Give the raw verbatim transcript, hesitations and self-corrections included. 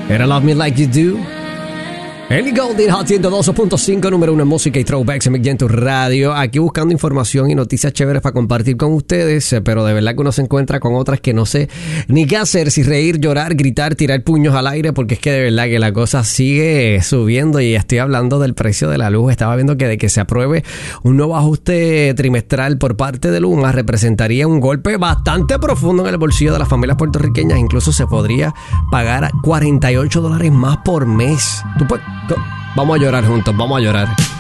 Era Love Me Like You Do. Ellie Goulding, Hot ciento dos punto cinco, número uno en música y throwbacks en Miguel Radio. Aquí buscando información y noticias chéveres para compartir con ustedes, pero de verdad que uno se encuentra con otras que no sé ni qué hacer, si reír, llorar, gritar, tirar puños al aire, porque es que de verdad que la cosa sigue subiendo y estoy hablando del precio de la luz. Estaba viendo que de que se apruebe un nuevo ajuste trimestral por parte de Luma representaría un golpe bastante profundo en el bolsillo de las familias puertorriqueñas. Incluso se podría pagar cuarenta y ocho dólares más por mes. Tú puedes... Vamos a llorar juntos, vamos a llorar.